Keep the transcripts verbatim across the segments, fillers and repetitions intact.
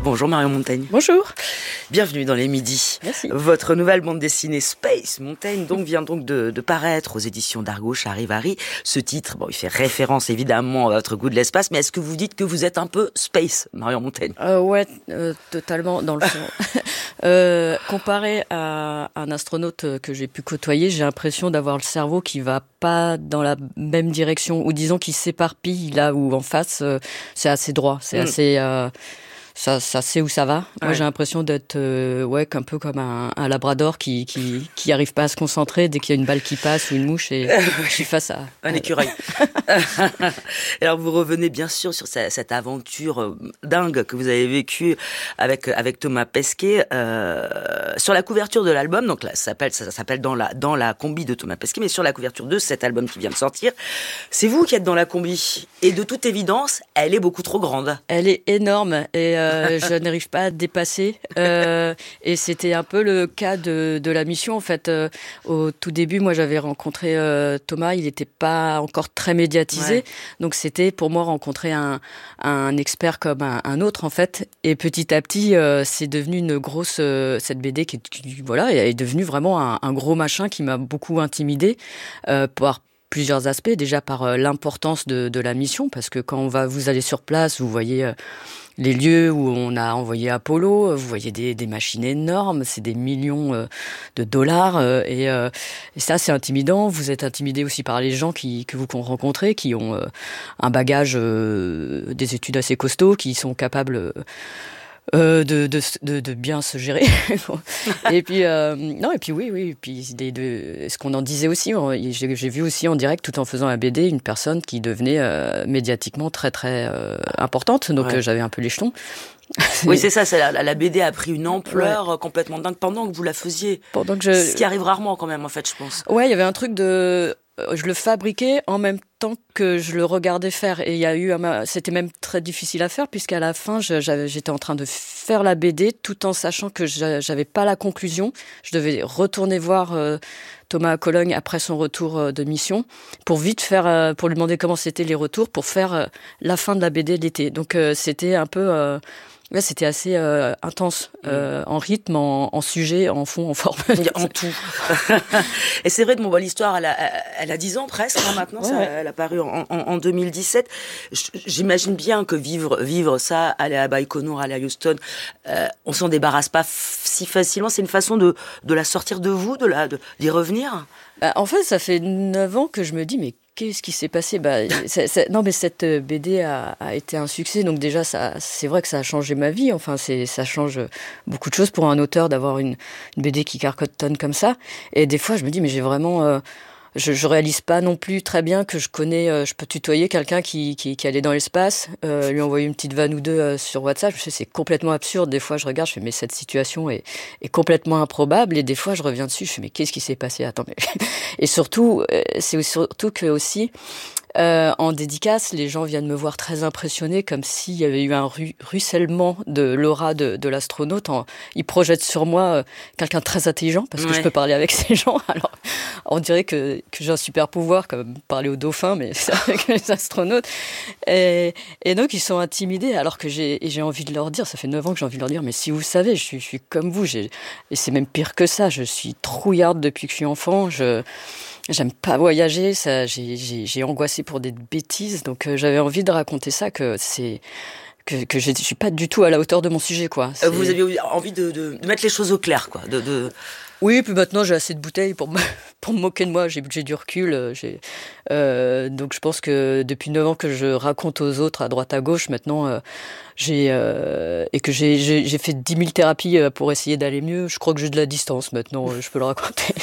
Bonjour Marion Montaigne. Bonjour. Bienvenue dans les Midis. Merci. Votre nouvelle bande dessinée Space Montaigne donc vient donc de, de paraître aux éditions d'Argo Charivari. Ce titre, bon, il fait référence évidemment à votre goût de l'espace, mais est-ce que vous dites que vous êtes un peu space, Marion Montaigne? euh, Ouais, euh, totalement dans le fond. euh, comparé à un astronaute que j'ai pu côtoyer, j'ai l'impression d'avoir le cerveau qui va pas dans la même direction, ou disons qu'il s'éparpille là où en face, euh, c'est assez droit, c'est mmh. assez... Euh, Ça, ça sait où ça va. Ouais. Moi, j'ai l'impression d'être, euh, ouais, un peu comme un, un labrador qui, qui, qui arrive pas à se concentrer dès qu'il y a une balle qui passe ou une mouche et je suis face à un écureuil. Alors, vous revenez bien sûr sur cette, cette aventure dingue que vous avez vécue avec avec Thomas Pesquet euh, sur la couverture de l'album. Donc là, ça s'appelle ça s'appelle dans la dans la combi de Thomas Pesquet, mais sur la couverture de cet album qui vient de sortir, c'est vous qui êtes dans la combi. Et de toute évidence, elle est beaucoup trop grande. Elle est énorme et euh, Euh, je n'arrive pas à dépasser euh, et c'était un peu le cas de, de la mission en fait. Euh, au tout début, moi j'avais rencontré euh, Thomas, il n'était pas encore très médiatisé, ouais. Donc c'était pour moi rencontrer un, un expert comme un, un autre en fait. Et petit à petit, euh, c'est devenu une grosse euh, cette B D qui, qui voilà est devenue vraiment un, un gros machin qui m'a beaucoup intimidée euh, par plusieurs aspects. Déjà par euh, l'importance de, de la mission, parce que quand on va vous allez sur place, vous voyez euh, les lieux où on a envoyé Apollo, vous voyez des, des machines énormes, c'est des millions euh, de dollars euh, et, euh, et ça c'est intimidant. Vous êtes intimidé aussi par les gens qui, que vous rencontrez, qui ont euh, un bagage, euh, des études assez costauds, qui sont capables euh, Euh, de, de, de, de bien se gérer. et puis, euh, non, et puis oui, oui, et puis des, de, ce qu'on en disait aussi, j'ai, j'ai vu aussi en direct, tout en faisant la B D, une personne qui devenait euh, médiatiquement très, très euh, importante. Donc, ouais. euh, j'avais un peu les jetons. Oui, c'est ça, c'est la, la B D a pris une ampleur ouais. complètement dingue pendant que vous la faisiez. Pendant que je... Ce qui arrive rarement quand même, en fait, je pense. Ouais, il y avait un truc de... Je le fabriquais en même temps que je le regardais faire. Et il y a eu, c'était même très difficile à faire, puisqu'à la fin, je, j'étais en train de faire la B D tout en sachant que j'avais pas la conclusion. Je devais retourner voir euh, Thomas à Cologne après son retour de mission pour vite faire, euh, pour lui demander comment c'était les retours, pour faire euh, la fin de la B D l'été. Donc euh, c'était un peu... Euh, Ouais, c'était assez euh, intense, euh, en rythme, en, en sujet, en fond, en forme. En tout. Et c'est vrai que bon, bah, l'histoire, elle a, elle a dix ans presque, hein, maintenant, ouais, ça, ouais. Elle a paru en, en, en deux mille dix-sept. J'imagine bien que vivre, vivre ça, aller à Baïkonour, aller à Houston, euh, on s'en débarrasse pas f- si facilement. C'est une façon de, de la sortir de vous, de la, de, d'y revenir. Bah, en fait, ça fait neuf ans que je me dis, mais qu'est-ce qui s'est passé? Bah, c'est, c'est, non, mais cette B D a, a été un succès. Donc déjà, ça, c'est vrai que ça a changé ma vie. Enfin, c'est, ça change beaucoup de choses pour un auteur d'avoir une, une B D qui cartonne comme ça. Et des fois, je me dis, mais j'ai vraiment... Euh, je, je réalise pas non plus très bien que je connais... Euh, je peux tutoyer quelqu'un qui, qui, qui allait dans l'espace, euh, lui envoyer une petite vanne ou deux euh, sur WhatsApp. Je me dis, c'est complètement absurde. Des fois, je regarde, je fais, mais cette situation est, est complètement improbable. Et des fois, je reviens dessus, je fais, mais qu'est-ce qui s'est passé? Attends, mais... Et surtout, c'est surtout que aussi... Euh, en dédicace, les gens viennent me voir très impressionnée, comme s'il y avait eu un ru- ruissellement de l'aura de, de l'astronaute. En, ils projettent sur moi euh, quelqu'un de très intelligent, parce que ouais. je peux parler avec ces gens. Alors, on dirait que, que j'ai un super pouvoir, comme parler aux dauphins, mais c'est avec les astronautes. Et, et donc, ils sont intimidés, alors que j'ai, et j'ai envie de leur dire, ça fait neuf ans que j'ai envie de leur dire, mais si vous savez, je suis, je suis comme vous, j'ai, et c'est même pire que ça, je suis trouillarde depuis que je suis enfant, je... J'aime pas voyager, ça, j'ai, j'ai, j'ai angoissé pour des bêtises, donc euh, j'avais envie de raconter ça, que c'est que, que je suis pas du tout à la hauteur de mon sujet, quoi. C'est... Vous aviez envie de, de, de mettre les choses au clair, quoi. De, de... Oui, puis maintenant j'ai assez de bouteilles pour me, pour me moquer de moi, j'ai, j'ai du recul, j'ai, euh, donc je pense que depuis neuf ans que je raconte aux autres à droite à gauche, maintenant euh, j'ai euh, et que j'ai, j'ai, j'ai fait dix mille thérapies pour essayer d'aller mieux, je crois que j'ai de la distance maintenant, je peux le raconter.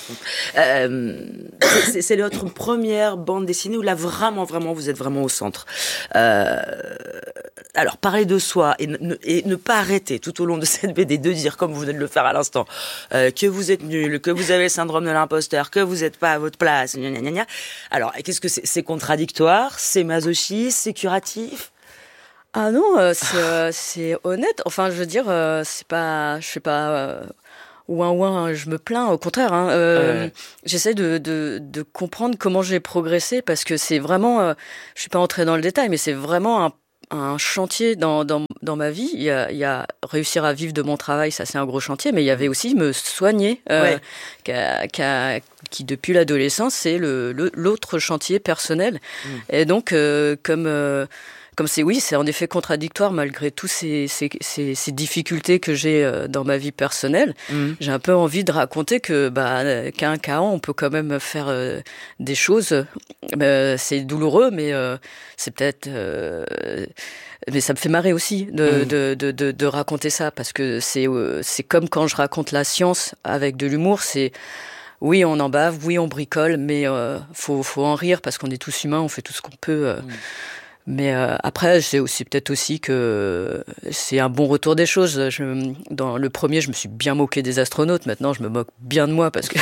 euh, c'est, c'est votre première bande dessinée où là vraiment, vraiment, vous êtes vraiment au centre. Euh, alors, parler de soi et ne, et ne pas arrêter tout au long de cette B D de dire, comme vous venez de le faire à l'instant, euh, que vous êtes nul, que vous avez le syndrome de l'imposteur, que vous n'êtes pas à votre place, gna gna gna gna. Alors, qu'est-ce que c'est? C'est contradictoire, c'est masochiste, c'est curatif? Ah non, euh, c'est, euh, c'est honnête. Enfin, je veux dire, euh, c'est pas, je fais pas euh, ouin ouin, je me plains. Au contraire, hein, euh, ouais. J'essaie de, de de comprendre comment j'ai progressé, parce que c'est vraiment, euh, je suis pas entrée dans le détail, mais c'est vraiment un un chantier dans, dans dans ma vie. Il y a, il y a réussir à vivre de mon travail, ça c'est un gros chantier, mais il y avait aussi me soigner, euh, ouais. qu'a, qu'a, qui depuis l'adolescence, c'est le, le, l'autre chantier personnel. Mmh. Et donc, euh, comme... Euh, Comme c'est oui, c'est en effet contradictoire malgré tous ces, ces, ces, ces difficultés que j'ai dans ma vie personnelle. Mmh. J'ai un peu envie de raconter que bah, qu'à un cas, on peut quand même faire euh, des choses. Euh, c'est douloureux, mais euh, c'est peut-être. Euh, mais ça me fait marrer aussi de, mmh. de, de, de, de raconter ça parce que c'est euh, c'est comme quand je raconte la science avec de l'humour. C'est oui, on en bave, oui, on bricole, mais euh, faut faut en rire parce qu'on est tous humains, on fait tout ce qu'on peut. Euh, mmh. Mais euh, après, c'est aussi peut-être aussi que c'est un bon retour des choses. Je, dans le premier, je me suis bien moqué des astronautes. Maintenant, je me moque bien de moi parce que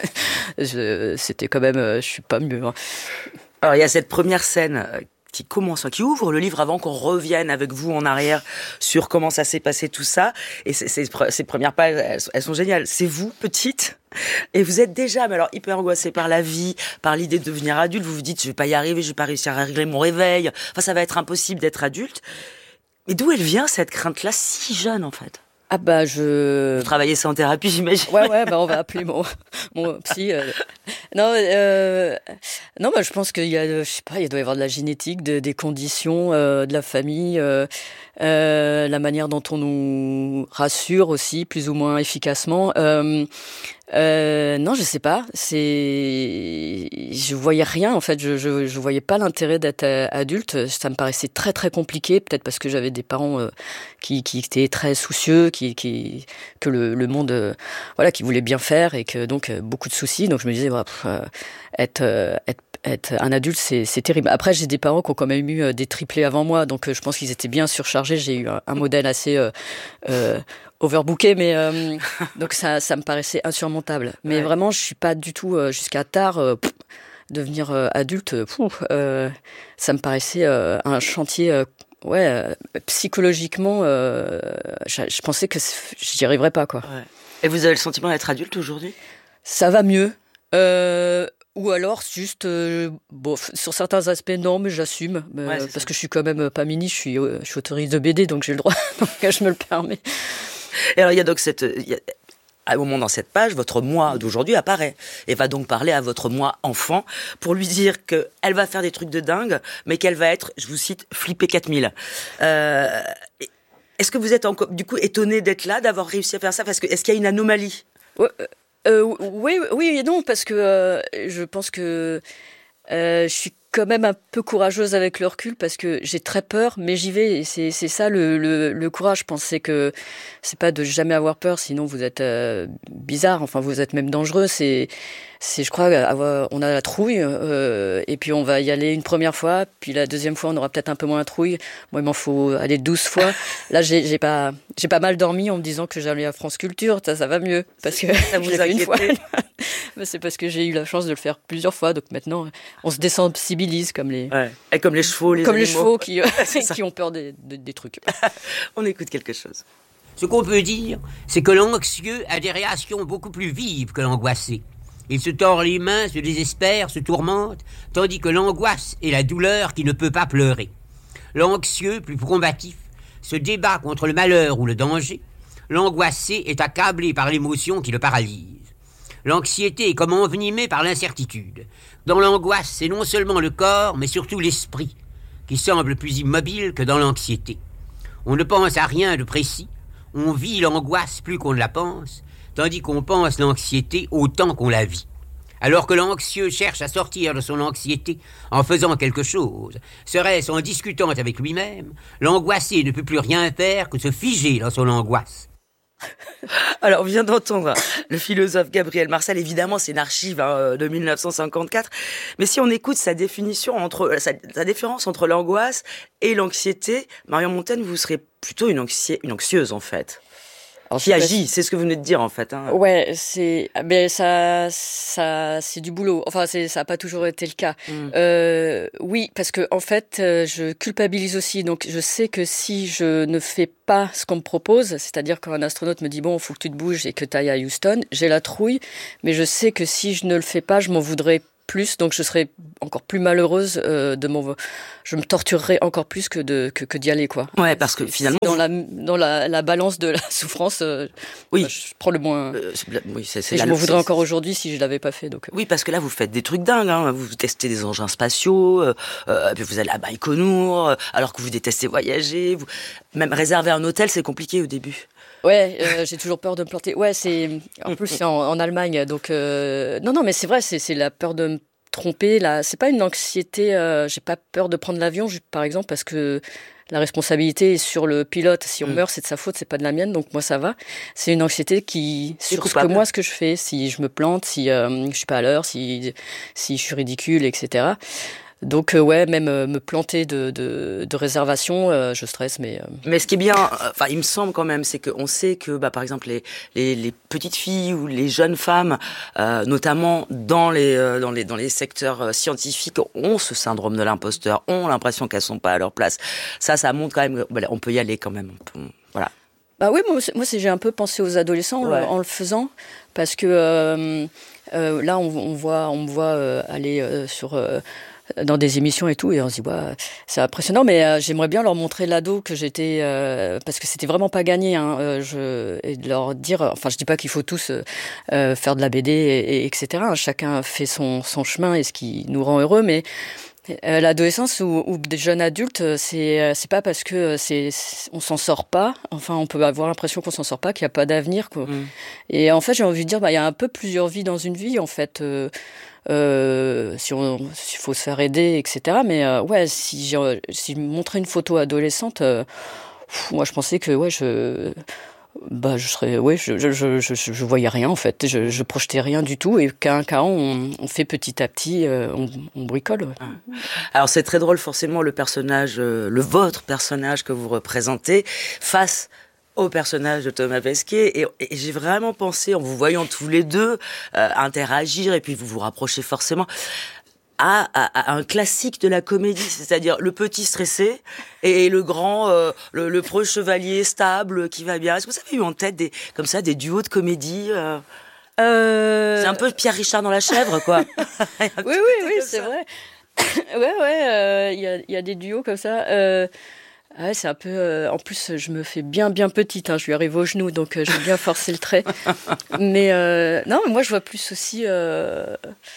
je, c'était quand même, je suis pas mieux. Hein. Alors, il y a cette première scène qui commence, qui ouvre le livre avant qu'on revienne avec vous en arrière sur comment ça s'est passé tout ça. Et ces, ces, ces premières pages, elles, elles sont géniales. C'est vous, petite, et vous êtes déjà, mais alors hyper angoissée par la vie, par l'idée de devenir adulte. Vous vous dites, je vais pas y arriver, je vais pas réussir à régler mon réveil. Enfin, ça va être impossible d'être adulte. Mais d'où elle vient cette crainte-là, si jeune en fait? Ah bah je... Vous travaillez ça en thérapie, j'imagine. Ouais, ouais, bah on va appeler mon, mon psy. Euh... Non, euh... non, bah je pense qu'il y a, je sais pas, il doit y avoir de la génétique, de, des conditions, euh, de la famille, euh, euh, la manière dont on nous rassure aussi, plus ou moins efficacement. Euh... Euh, non, je sais pas. C'est, je voyais rien en fait. Je, je, je voyais pas l'intérêt d'être adulte. Ça me paraissait très très compliqué. Peut-être parce que j'avais des parents euh, qui, qui étaient très soucieux, qui, qui, que le, le monde, euh, voilà, qui voulait bien faire et que donc euh, beaucoup de soucis. Donc je me disais, bah, pff, euh, être, euh, être être un adulte, c'est, c'est terrible. Après, j'ai des parents qui ont quand même eu des triplés avant moi, donc euh, je pense qu'ils étaient bien surchargés. J'ai eu un, un modèle assez euh, euh, overbooké, mais euh, donc ça, ça me paraissait insurmontable. Mais ouais. Vraiment, je suis pas du tout euh, jusqu'à tard euh, pff, devenir euh, adulte. Pff, euh, ça me paraissait euh, un chantier. Euh, ouais, euh, psychologiquement, euh, je, je pensais que j'y arriverais pas, quoi. Ouais. Et vous avez le sentiment d'être adulte aujourd'hui ? Ça va mieux. Euh, Ou alors, juste, euh, bon, sur certains aspects, non, mais j'assume. Euh, ouais, parce ça. Que je suis quand même pas mini, je suis, euh, je suis autrice de B D, donc j'ai le droit, donc je me le permets. Et alors, il y a donc cette... Y a, à un moment dans cette page, votre moi d'aujourd'hui apparaît et va donc parler à votre moi enfant pour lui dire qu'elle va faire des trucs de dingue, mais qu'elle va être, je vous cite, flippée quatre mille. Euh, est-ce que vous êtes encore, du coup, étonné d'être là, d'avoir réussi à faire ça? Parce que, est-ce qu'il y a une anomalie? Ouais, Euh, oui, oui et non, parce que euh, je pense que euh, je suis quand même un peu courageuse avec le recul parce que j'ai très peur, mais j'y vais. Et c'est, c'est ça le, le, le courage. Je pense c'est que c'est pas de jamais avoir peur, sinon vous êtes euh, bizarre. Enfin, vous êtes même dangereux. C'est, c'est, je crois, avoir, on a la trouille euh, et puis on va y aller une première fois, puis la deuxième fois on aura peut-être un peu moins la trouille. Moi, il m'en faut aller douze fois. Là, j'ai, j'ai pas, j'ai pas mal dormi en me disant que j'allais à France Culture. Ça, ça va mieux parce que ça vous a fait une fois. Mais c'est parce que j'ai eu la chance de le faire plusieurs fois. Donc maintenant, on se désensibilise comme les, ouais. Et comme les chevaux, les comme animaux. les chevaux qui, euh, qui ont peur des, des, des trucs. On écoute quelque chose. Ce qu'on peut dire, c'est que l'anxieux a des réactions beaucoup plus vives que l'angoissé. Il se tord les mains, se désespère, se tourmente, tandis que l'angoisse est la douleur qui ne peut pas pleurer. L'anxieux, plus combatif, se débat contre le malheur ou le danger. L'angoissé est accablé par l'émotion qui le paralyse. L'anxiété est comme envenimée par l'incertitude. Dans l'angoisse, c'est non seulement le corps, mais surtout l'esprit, qui semble plus immobile que dans l'anxiété. On ne pense à rien de précis, on vit l'angoisse plus qu'on ne la pense, tandis qu'on pense l'anxiété autant qu'on la vit. Alors que l'anxieux cherche à sortir de son anxiété en faisant quelque chose, serait-ce en discutant avec lui-même, l'angoissé ne peut plus rien faire que se figer dans son angoisse. Alors, on vient d'entendre le philosophe Gabriel Marcel. Évidemment, c'est une archive hein, de dix-neuf cent cinquante-quatre. Mais si on écoute sa définition entre sa, sa différence entre l'angoisse et l'anxiété, Marion Montaigne, vous serez plutôt une, anxie, une anxieuse en fait. Alors, qui agit, c'est ce que vous venez de dire en fait. Hein. Ouais, c'est, mais ça, ça, c'est du boulot. Enfin, c'est, ça n'a pas toujours été le cas. Mm. Euh, oui, parce que en fait, je culpabilise aussi. Donc, je sais que si je ne fais pas ce qu'on me propose, c'est-à-dire quand un astronaute me dit bon, il faut que tu te bouges et que tu ailles à Houston, j'ai la trouille. Mais je sais que si je ne le fais pas, je m'en voudrais plus, donc je serais encore plus malheureuse euh, de mon, je me torturerais encore plus que de que, que d'y aller quoi. Ouais, parce que finalement dans la dans la, la balance de la souffrance, euh, oui, bah, je prends le moins. Euh, c'est, oui, c'est, c'est et la, je m'en voudrais c'est, encore aujourd'hui si je l'avais pas fait. Donc. Oui, parce que là vous faites des trucs dingues, hein. Vous testez des engins spatiaux, euh, euh, puis vous allez à Baïkonour, euh, alors que vous détestez voyager, vous... même réserver un hôtel c'est compliqué au début. Ouais, euh, j'ai toujours peur de me planter. Ouais, c'est en plus c'est en, en Allemagne, donc euh... non non mais c'est vrai, c'est c'est la peur de me tromper. Là, c'est pas une anxiété. Euh, j'ai pas peur de prendre l'avion, par exemple, parce que la responsabilité est sur le pilote. Si on mmh. meurt, c'est de sa faute, c'est pas de la mienne. Donc moi, ça va. C'est une anxiété qui sur ce que moi, ce que je fais, si je me plante, si euh, je suis pas à l'heure, si si je suis ridicule, et cetera. Donc euh, ouais, même euh, me planter de, de, de réservation, euh, je stresse, mais... Euh... Mais ce qui est bien, enfin il me semble quand même, c'est qu'on sait que, bah, par exemple, les, les, les petites filles ou les jeunes femmes, euh, notamment dans les, euh, dans, les, dans les secteurs euh, scientifiques, ont ce syndrome de l'imposteur, ont l'impression qu'elles sont pas à leur place. Ça, ça montre quand même, voilà, on peut y aller quand même. On peut, voilà. Bah oui, moi, moi c'est, j'ai un peu pensé aux adolescents ouais. en le faisant, parce que euh, euh, là, on, on, voit, on me voit euh, aller euh, sur... Euh, dans des émissions et tout, et on se dit, ouais, c'est impressionnant, mais euh, j'aimerais bien leur montrer l'ado que j'étais, euh, parce que c'était vraiment pas gagné, hein, euh, je, et de leur dire, enfin, je dis pas qu'il faut tous euh, faire de la B D, et, et, etc. Hein, chacun fait son, son chemin et ce qui nous rend heureux, mais euh, l'adolescence ou, ou des jeunes adultes, c'est, c'est pas parce que c'est, c'est, on s'en sort pas, enfin, on peut avoir l'impression qu'on s'en sort pas, qu'il y a pas d'avenir, quoi. Mmh. Et en fait, j'ai envie de dire, bah, il y a un peu plusieurs vies dans une vie, en fait, euh, Euh, si on, s'il faut se faire aider, et cetera. Mais euh, ouais, si j'ai, si je montrais une photo adolescente, euh, pff, moi je pensais que ouais, je, bah je serais, ouais, je, je, je, je, je voyais rien en fait, je, je projetais rien du tout, et qu'à un cas on, on fait petit à petit, euh, on, on bricole. Ouais. Alors c'est très drôle forcément le personnage, euh, le votre personnage que vous représentez face au personnage de Thomas Pesquet, et, et j'ai vraiment pensé, en vous voyant tous les deux euh, interagir, et puis vous vous rapprochez forcément, à, à, à un classique de la comédie, c'est-à-dire le petit stressé et le grand, euh, le, le preux chevalier stable qui va bien. Est-ce que vous avez eu en tête des, comme ça, des duos de comédie euh... Euh... C'est un peu Pierre Richard dans La Chèvre, quoi. oui, oui, oui, c'est ça. Vrai. ouais, ouais, il euh, y, y a des duos comme ça. Euh... Ouais, c'est un peu. Euh, en plus, je me fais bien, bien petite. Hein, je lui arrive au genou, donc euh, je vais bien forcer le trait. Mais euh, non, mais moi, je vois plus aussi. Euh,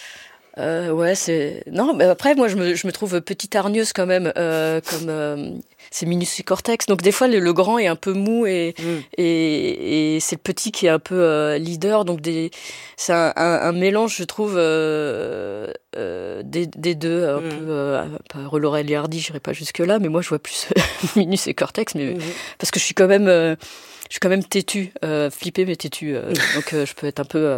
euh, ouais, c'est. Non, mais après, moi, je me, je me trouve petite hargneuse quand même, euh, comme. Euh, c'est Minus et Cortex. Donc, des fois, le, le grand est un peu mou et, mm. et, et c'est le petit qui est un peu euh, leader. Donc, des, c'est un, un, un mélange, je trouve, euh, euh, des, des deux. Un mm. peu. Euh, pas Laurel et Hardy, je n'irai pas jusque-là, mais moi, je vois plus Minus et Cortex. Mais, mm. Parce que je suis quand même. Euh, je suis quand même têtue, euh, flippée mais têtue, euh, donc euh, je peux être un peu... Euh...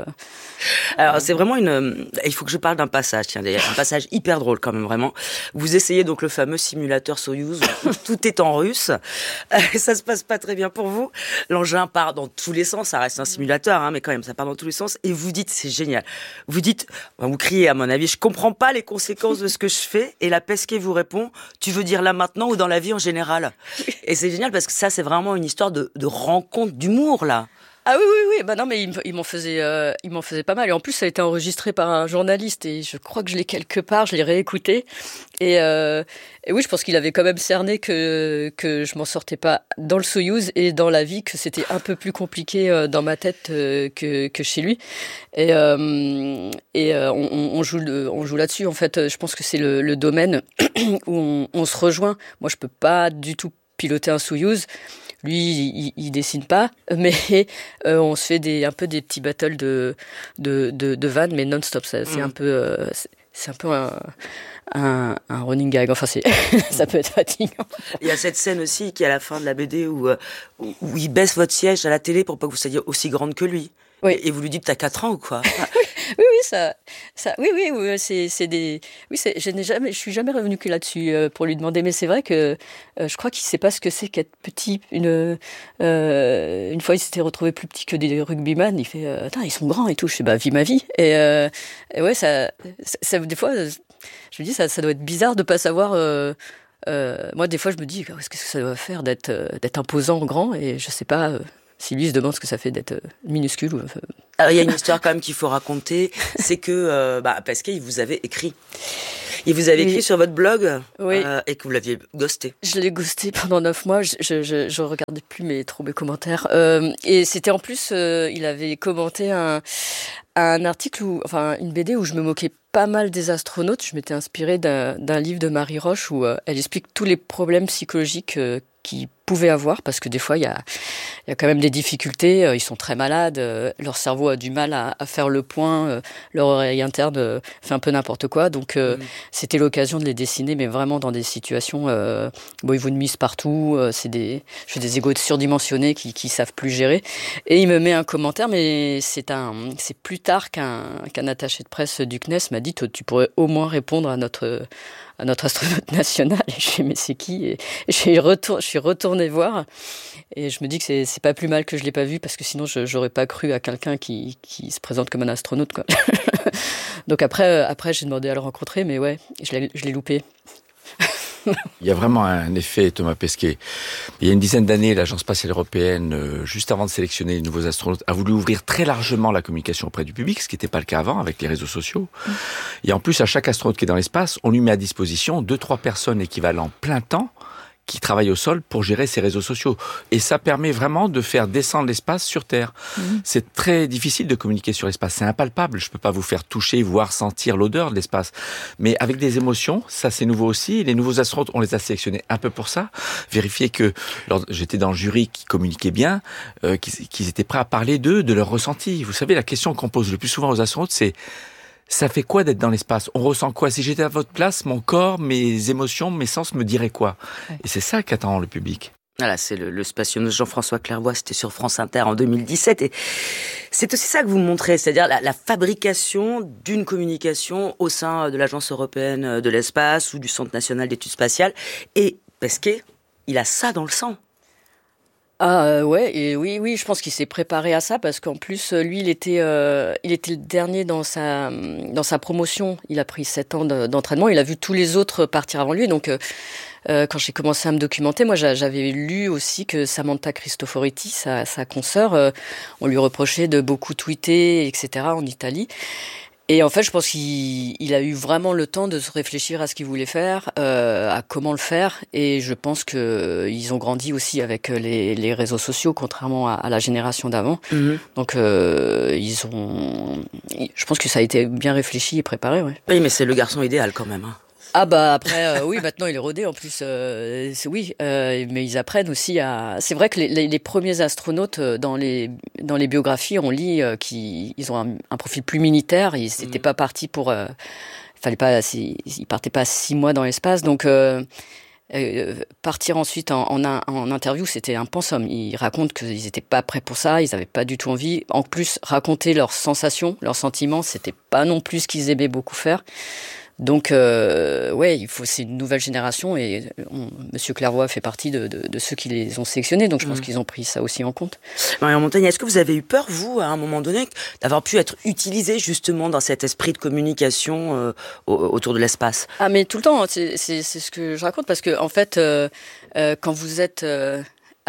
Alors c'est vraiment une... Euh, il faut que je parle d'un passage, tiens d'ailleurs, un passage hyper drôle quand même vraiment. Vous essayez donc le fameux simulateur Soyouz, où tout est en russe, euh, ça se passe pas très bien pour vous, l'engin part dans tous les sens, ça reste un simulateur, hein, mais quand même ça part dans tous les sens, et vous dites, c'est génial, vous dites, vous criez à mon avis, je comprends pas les conséquences de ce que je fais, et la Pesquet vous répond, tu veux dire là maintenant ou dans la vie en général? Et c'est génial parce que ça c'est vraiment une histoire de, de rencontre d'humour là. Ah oui, oui, oui. Bah non, mais il, il m'en faisait, euh, il m'en faisait pas mal. Et en plus, ça a été enregistré par un journaliste. Et je crois que je l'ai quelque part, je l'ai réécouté. Et, euh, et oui, je pense qu'il avait quand même cerné que, que je m'en sortais pas dans le Soyouz et dans la vie, que c'était un peu plus compliqué euh, dans ma tête euh, que, que chez lui. Et, euh, et euh, on, on, joue le, on joue là-dessus. En fait, je pense que c'est le, le domaine où on, on se rejoint. Moi, je peux pas du tout piloter un Soyouz. Lui, il, il dessine pas, mais euh, on se fait des, un peu des petits battles de, de, de, de vannes, mais non-stop. Ça, c'est, mmh. un peu, euh, c'est, c'est un peu un, un, un running gag. Enfin, c'est, ça peut être fatigant. Il y a cette scène aussi qui est à la fin de la B D où, où, où il baisse votre siège à la télé pour pas que vous soyez aussi grande que lui. Oui. Et vous lui dites, t'as quatre ans ou quoi? Oui, oui, ça, ça, oui, oui, oui, c'est, c'est des, oui, c'est, je n'ai jamais, je suis jamais revenue que là-dessus euh, pour lui demander, mais c'est vrai que euh, je crois qu'il sait pas ce que c'est qu'être petit. Une, euh, une fois, il s'était retrouvé plus petit que des rugbyman. Il fait, euh, attends, ils sont grands et tout. Je fais, bah, vis ma vie. Et, euh, et ouais, ça, ça, ça, des fois, je me dis, ça, ça doit être bizarre de pas savoir. Euh, euh, moi, des fois, je me dis, qu'est-ce que ça doit faire d'être, d'être imposant, grand, et je sais pas. Euh, si lui se demande ce que ça fait d'être minuscule. Ou, euh... Alors, il y a une histoire quand même qu'il faut raconter, c'est que euh, bah, Pascal, il vous avait écrit. Il vous avait écrit oui. sur votre blog oui. euh, et que vous l'aviez ghosté. Je l'ai ghosté pendant neuf mois. Je je, je, je regardais plus mes trop mes commentaires. Euh, et c'était en plus, euh, il avait commenté un un article où, enfin, une B D où je me moquais pas mal des astronautes. Je m'étais inspirée d'un d'un livre de Marie Roche où euh, elle explique tous les problèmes psychologiques euh, qu'ils pouvaient avoir, parce que des fois il y a il y a quand même des difficultés, euh, ils sont très malades, euh, leur cerveau a du mal à, à faire le point, euh, leur oreille interne euh, fait un peu n'importe quoi, donc euh, mmh. c'était l'occasion de les dessiner, mais vraiment dans des situations euh, bon, ils vous nuisent partout, euh, c'est des je fais des égos surdimensionnés qui qui savent plus gérer, et il me met un commentaire, mais c'est un c'est plus tard qu'un qu'un attaché de presse du C N E S m'a dit tu pourrais au moins répondre à notre à notre astronaute national. Et je sais mais c'est qui, et je suis retour je suis retournée voir, et je me dis que c'est c'est pas plus mal que je l'ai pas vu, parce que sinon je j'aurais pas cru à quelqu'un qui qui se présente comme un astronaute, quoi. Donc après après j'ai demandé à le rencontrer, mais ouais, je l'ai je l'ai loupé. Il y a vraiment un effet Thomas Pesquet. Il y a une dizaine d'années, l'Agence spatiale européenne, euh, juste avant de sélectionner les nouveaux astronautes, a voulu ouvrir très largement la communication auprès du public, ce qui n'était pas le cas avant avec les réseaux sociaux. Et en plus, à chaque astronaute qui est dans l'espace, on lui met à disposition deux, trois personnes équivalent plein temps qui travaillent au sol pour gérer ces réseaux sociaux. Et ça permet vraiment de faire descendre l'espace sur Terre. Mmh. C'est très difficile de communiquer sur l'espace. C'est impalpable. Je peux pas vous faire toucher, voir, sentir l'odeur de l'espace. Mais avec des émotions, ça c'est nouveau aussi. Les nouveaux astronautes, on les a sélectionnés un peu pour ça. Vérifier que, lors, j'étais dans le jury qui communiquait bien, euh, qu'ils, qu'ils étaient prêts à parler d'eux, de leur ressenti. Vous savez, la question qu'on pose le plus souvent aux astronautes, c'est: ça fait quoi d'être dans l'espace? On ressent quoi? Si j'étais à votre place, mon corps, mes émotions, mes sens me diraient quoi? Ouais. Et c'est ça qu'attend le public. Voilà, c'est le, le spationaute Jean-François Clairvoy, c'était sur France Inter en deux mille dix-sept, et c'est aussi ça que vous montrez, c'est-à-dire la, la fabrication d'une communication au sein de l'Agence européenne de l'espace ou du Centre national d'études spatiales. Et Pesquet, il a ça dans le sang. Ah euh, ouais, et oui, oui, je pense qu'il s'est préparé à ça, parce qu'en plus, lui, il était, euh, il était le dernier dans sa, dans sa promotion. Il a pris sept ans de, d'entraînement. Il a vu tous les autres partir avant lui. Donc, euh, quand j'ai commencé à me documenter, moi, j'avais lu aussi que Samantha Cristoforetti, sa, sa consoeur, euh, on lui reprochait de beaucoup tweeter, et cetera, en Italie. Et en fait, je pense qu'il il a eu vraiment le temps de se réfléchir à ce qu'il voulait faire, euh, à comment le faire. Et je pense que ils ont grandi aussi avec les, les réseaux sociaux, contrairement à, à la génération d'avant. Mmh. Donc, euh, ils ont. Je pense que ça a été bien réfléchi et préparé, ouais. Oui, mais c'est le garçon idéal quand même, hein. Ah bah après euh, oui, maintenant il est rodé en plus, euh, c'est, oui, euh, mais ils apprennent aussi à. C'est vrai que les, les, les premiers astronautes dans les dans les biographies, on lit euh, qu'ils ils ont un, un profil plus militaire. Ils n'étaient mmh. pas partis pour. Euh, il fallait pas. Ils partaient pas six mois dans l'espace, donc. Euh, Euh, partir ensuite en, en, en interview, c'était impensable. Ils racontent qu'ils n'étaient pas prêts pour ça, ils n'avaient pas du tout envie. En plus, raconter leurs sensations, leurs sentiments, c'était pas non plus ce qu'ils aimaient beaucoup faire. Donc, euh, ouais, il faut, c'est une nouvelle génération, et on, Monsieur Clairvoy fait partie de, de, de ceux qui les ont sélectionnés. Donc, je pense mmh. qu'ils ont pris ça aussi en compte. Marion Montagne, est-ce que vous avez eu peur, vous, à un moment donné, d'avoir pu être utilisé justement dans cet esprit de communication euh, autour de l'espace? Ah, mais tout le temps, c'est, c'est, c'est ce que je raconte, parce que en fait, euh, euh, quand vous êtes euh,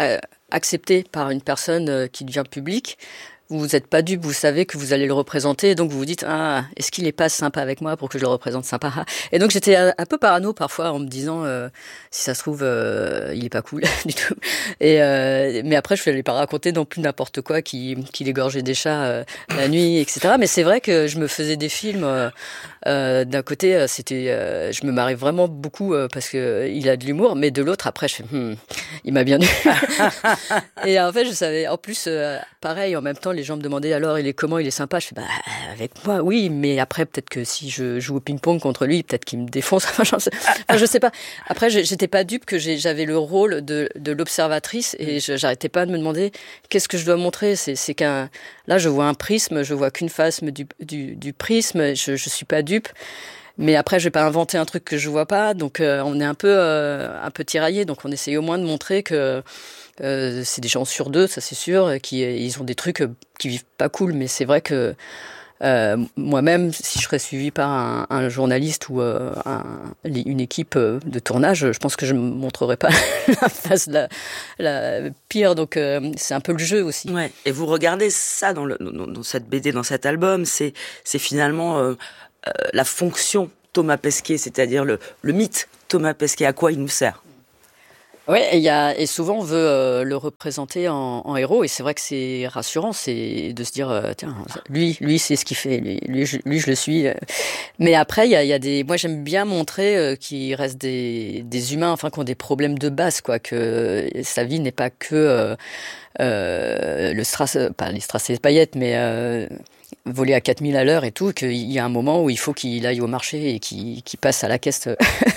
accepté par une personne euh, qui devient publique, vous n'êtes pas dupe, vous savez que vous allez le représenter, donc vous vous dites « Ah, est-ce qu'il n'est pas sympa avec moi pour que je le représente sympa ?» Et donc j'étais un peu parano parfois en me disant euh, « Si ça se trouve, euh, il n'est pas cool du tout. » Et euh, mais après, je ne vais pas raconter non plus n'importe quoi, qu'il qui égorgeait des chats euh, la nuit, et cetera. Mais c'est vrai que je me faisais des films. Euh, euh, d'un côté, c'était, euh, je me marrais vraiment beaucoup euh, parce que euh, il a de l'humour, mais de l'autre, après, je fais hmm, « Il m'a bien eu. » Et en fait, je savais, en plus, euh, pareil, en même temps, les gens me demandaient alors, il est comment, il est sympa. Je fais, bah, avec moi, oui, mais après, peut-être que si je joue au ping-pong contre lui, peut-être qu'il me défonce. Enfin, je sais pas. Après, j'étais pas dupe que j'avais le rôle de, de l'observatrice, et je, j'arrêtais pas de me demander qu'est-ce que je dois montrer. C'est, c'est qu'un, là, je vois un prisme, je vois qu'une face du, du, du prisme, je, je suis pas dupe. Mais après, je vais pas inventer un truc que je vois pas. Donc, euh, on est un peu, euh, un peu tiraillés. Donc, on essaye au moins de montrer que, Euh, c'est des gens sur deux, ça c'est sûr, qui ils ont des trucs qui vivent pas cool, mais c'est vrai que Euh, moi-même, si je serais suivie par un, un journaliste ou euh, un, une équipe de tournage, je pense que je ne montrerais pas la face la, la pire. Donc, euh, c'est un peu le jeu aussi. Ouais. Et vous regardez ça dans, le, dans, dans cette B D, dans cet album, c'est, c'est finalement euh, euh, la fonction Thomas Pesquet, c'est-à-dire le, le mythe Thomas Pesquet, à quoi il nous sert. Oui, et, y a, et souvent on veut euh, le représenter en, en héros, et c'est vrai que c'est rassurant, c'est de se dire, euh, tiens, lui, lui c'est ce qu'il fait, lui, lui, je, lui, je le suis. Mais après, il y a, y a des, moi j'aime bien montrer euh, qu'il reste des, des humains, enfin, qui ont des problèmes de base, quoi, que sa vie n'est pas que euh, euh, le strass, pas les strass et les paillettes, mais euh, voler à quatre mille à l'heure et tout, qu'il y a un moment où il faut qu'il aille au marché et qu'il, qu'il passe à la caisse.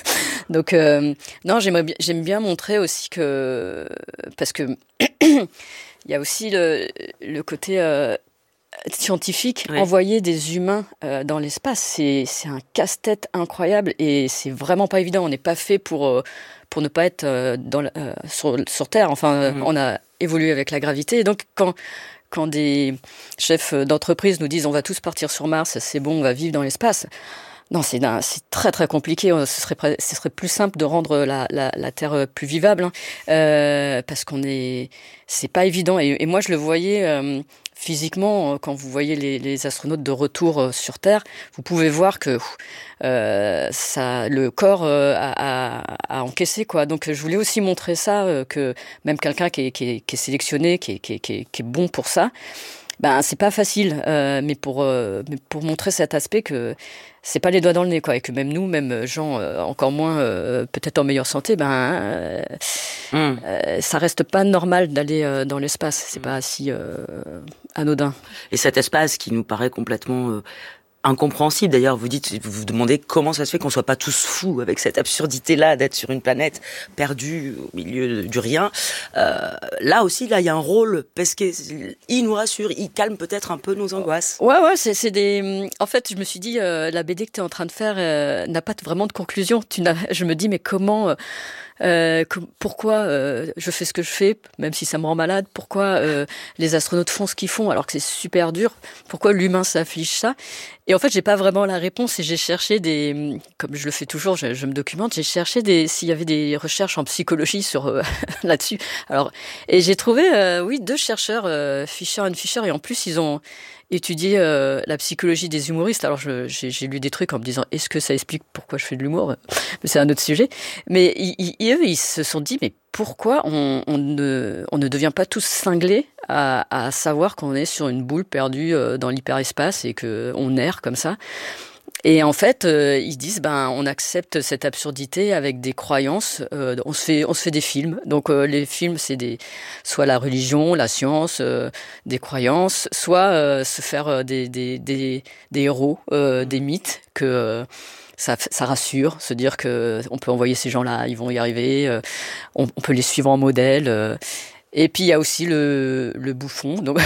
Donc, euh, non, j'aime bien, j'aime bien montrer aussi que... Parce que il y a aussi le, le côté euh, scientifique. Oui. Envoyer des humains euh, dans l'espace, c'est, c'est un casse-tête incroyable et c'est vraiment pas évident. On n'est pas fait pour, euh, pour ne pas être euh, dans la, euh, sur, sur Terre. Enfin, mmh. on a évolué avec la gravité. Et donc, quand... Quand des chefs d'entreprise nous disent on va tous partir sur Mars, c'est bon, on va vivre dans l'espace. Non, c'est, c'est très très compliqué. Ce serait, ce serait plus simple de rendre la, la, la Terre plus vivable, hein, euh, parce qu'on est, c'est pas évident. Et, et moi, je le voyais euh, physiquement quand vous voyez les, les astronautes de retour sur Terre. Vous pouvez voir que euh, ça, le corps euh, a, a, a encaissé, quoi. Donc, je voulais aussi montrer ça, euh, que même quelqu'un qui est, qui est, qui est sélectionné, qui est, qui est, qui est, qui est bon pour ça. Ben c'est pas facile, euh, mais pour euh, mais pour montrer cet aspect que c'est pas les doigts dans le nez, quoi, et que même nous, même gens euh, encore moins euh, peut-être en meilleure santé, ben euh, mm. euh, ça reste pas normal d'aller euh, dans l'espace, c'est mm. pas si euh, anodin. Et cet espace qui nous paraît complètement euh, incompréhensible. D'ailleurs, vous dites, vous vous demandez comment ça se fait qu'on soit pas tous fous avec cette absurdité-là d'être sur une planète perdue au milieu du rien. Euh, là aussi, là, il y a un rôle parce que il nous rassure, il calme peut-être un peu nos angoisses. Ouais, ouais, c'est, c'est des. En fait, je me suis dit, euh, la B D que tu es en train de faire euh, n'a pas vraiment de conclusion. Tu n'as... Je me dis, mais comment. Euh... Euh, que, pourquoi euh, je fais ce que je fais, même si ça me rend malade, pourquoi euh, les astronautes font ce qu'ils font alors que c'est super dur, pourquoi l'humain s'afflige ça. Et en fait, j'ai pas vraiment la réponse et j'ai cherché des, comme je le fais toujours, je, je me documente, j'ai cherché des, s'il y avait des recherches en psychologie sur euh, là-dessus. Alors, et j'ai trouvé, euh, oui, deux chercheurs, euh, Fisher and Fisher, et en plus ils ont étudié euh, la psychologie des humoristes. Alors je, j'ai, j'ai lu des trucs en me disant est-ce que ça explique pourquoi je fais de l'humour, mais c'est un autre sujet. Mais ils, ils, eux, ils se sont dit mais pourquoi on, on ne on ne devient pas tous cinglés à, à savoir qu'on est sur une boule perdue euh, dans l'hyperespace et que on erre comme ça. Et en fait, euh, ils disent, ben, on accepte cette absurdité avec des croyances. Euh, on se fait, on se fait des films. Donc, euh, les films, c'est des, soit la religion, la science, euh, des croyances, soit euh, se faire des, des, des, des héros, euh, des mythes que euh, ça, ça rassure, se dire que on peut envoyer ces gens-là, ils vont y arriver. Euh, on, on peut les suivre en modèle. Euh, Et puis il y a aussi le, le bouffon. Donc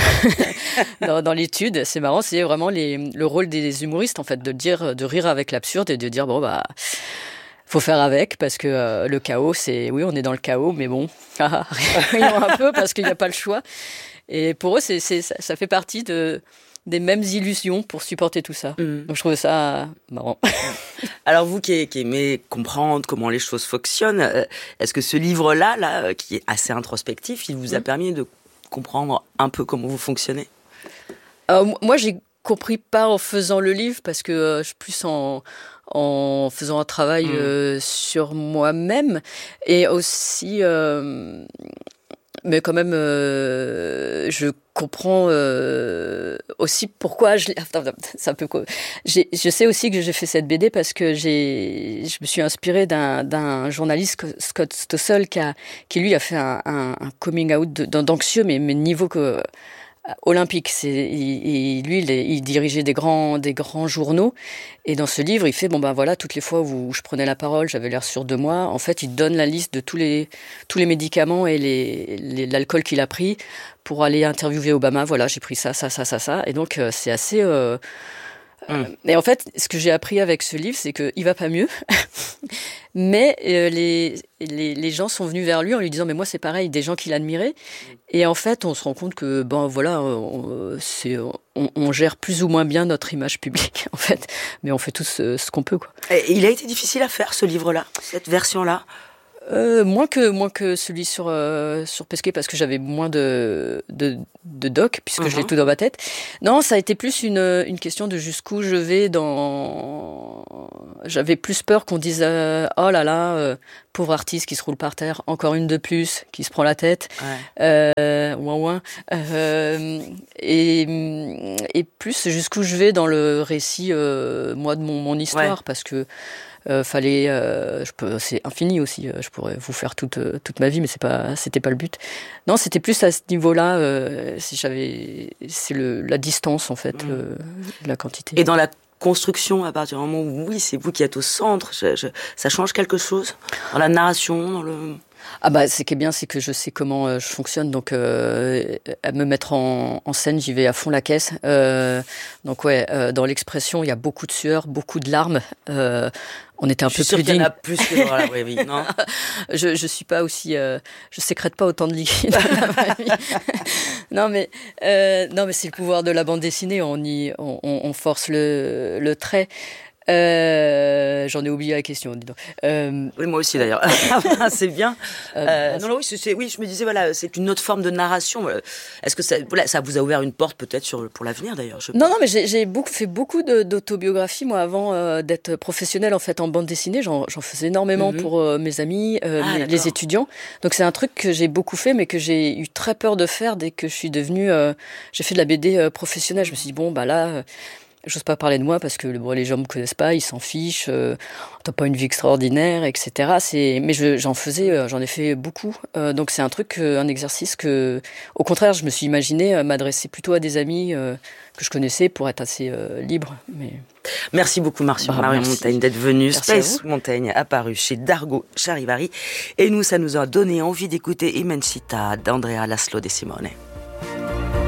dans, dans l'étude, c'est marrant, c'est vraiment les, le rôle des humoristes en fait, de dire, de rire avec l'absurde et de dire bon bah faut faire avec parce que euh, le chaos, c'est oui on est dans le chaos, mais bon, rions un peu parce qu'il n'y a pas le choix. Et pour eux, c'est, c'est ça, ça fait partie de des mêmes illusions pour supporter tout ça. Mmh. Donc je trouve ça marrant. Alors vous qui, qui aimez comprendre comment les choses fonctionnent, euh, est-ce que ce livre-là, là, qui est assez introspectif, il vous a mmh. permis de comprendre un peu comment vous fonctionnez ? euh, Moi, j'ai compris pas en faisant le livre, parce que euh, je suis plus en, en faisant un travail mmh. euh, sur moi-même, et aussi... Euh, mais quand même, euh, je comprends euh, aussi pourquoi je... Attends, c'est un peu quoi. J'ai, je sais aussi que j'ai fait cette B D parce que j'ai, je me suis inspirée d'un, d'un journaliste, Scott Stossel, qui, a, qui lui a fait un, un, un coming out de, d'anxieux, mais, mais niveau que... olympique. C'est, il, il, lui, il, il dirigeait des grands, des grands journaux. Et dans ce livre, il fait, bon ben voilà, toutes les fois où je prenais la parole, j'avais l'air sûr de moi. En fait, il donne la liste de tous les, tous les médicaments et les, les, l'alcool qu'il a pris pour aller interviewer Obama. Voilà, j'ai pris ça, ça, ça, ça, ça. Et donc, euh, c'est assez... Euh, Mm. Et en fait, ce que j'ai appris avec ce livre, c'est qu'il va pas mieux. Mais euh, les, les, les gens sont venus vers lui en lui disant « Mais moi, c'est pareil, des gens qui l'admiraient. » Et en fait, on se rend compte que, ben voilà, on, c'est, on, on gère plus ou moins bien notre image publique, en fait. Mais on fait tous ce, ce qu'on peut, quoi. Et il a été difficile à faire, ce livre-là, cette version-là? Euh, moins que moins que celui sur euh, sur Pesquet, parce que j'avais moins de de, de doc puisque uh-huh. je l'ai tout dans ma tête. Non, ça a été plus une une question de jusqu'où je vais dans. J'avais plus peur qu'on dise euh, oh là là euh, pauvre artiste qui se roule par terre, encore une de plus qui se prend la tête. Ouais. Euh, ouin ouin. Euh, et et plus jusqu'où je vais dans le récit euh, moi de mon mon histoire, ouais. parce que Euh, fallait, euh, je peux, c'est infini aussi. Euh, je pourrais vous faire toute euh, toute ma vie, mais c'est pas, c'était pas le but. Non, c'était plus à ce niveau-là. Euh, si j'avais, c'est le la distance en fait, mmh. le, la quantité. Et dans la construction, à partir du moment où oui, c'est vous qui êtes au centre, je, je, ça change quelque chose dans la narration, dans le. Ah bah, ce qui est bien, c'est que je sais comment euh, je fonctionne, donc euh, à me mettre en, en scène, j'y vais à fond la caisse. Euh, donc ouais, euh, dans l'expression, il y a beaucoup de sueur, beaucoup de larmes. Euh, on était un je peu suis plus digne. Il y en a plus que dans la vraie vie, non? je je suis pas aussi, euh, je sécrète pas autant de liquide dans la vraie vie. non mais euh, non mais c'est le pouvoir de la bande dessinée. On y on, on force le le trait. Euh, j'en ai oublié la question, dis donc. Euh, oui, moi aussi d'ailleurs. c'est bien. Euh, euh, non, non, oui, c'est, oui, je me disais, voilà, c'est une autre forme de narration. Est-ce que ça, voilà, ça vous a ouvert une porte peut-être sur, pour l'avenir d'ailleurs? Je non, non, mais j'ai, j'ai beaucoup, fait beaucoup de, d'autobiographies, moi, avant euh, d'être professionnelle en fait en bande dessinée. J'en, j'en faisais énormément mm-hmm. pour euh, mes amis, euh, ah, mes, les étudiants. Donc c'est un truc que j'ai beaucoup fait, mais que j'ai eu très peur de faire dès que je suis devenue. Euh, j'ai fait de la B D euh, professionnelle. Je me suis dit, bon, bah là. Euh, J'ose pas parler de moi parce que bon, les gens me connaissent pas, ils s'en fichent. Euh, t'as pas une vie extraordinaire, et cetera. C'est, mais je, j'en faisais, euh, j'en ai fait beaucoup. Euh, donc c'est un truc, euh, un exercice que, au contraire, je me suis imaginé euh, m'adresser plutôt à des amis euh, que je connaissais pour être assez euh, libre. Mais merci beaucoup, Marion, bah, Marion Montaigne, d'être venue. Merci Space Montaigne apparu chez Dargaud Charivari, et nous, ça nous a donné envie d'écouter Immensità d'Andrea Laszlo De Simone.